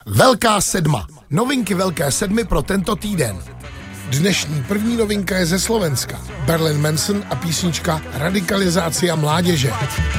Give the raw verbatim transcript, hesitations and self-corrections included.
Velká sedma. Novinky Velké sedmi pro tento týden. Dnešní první novinka je ze Slovenska. Marilyn Manson a písnička Radikalizácia mládeže.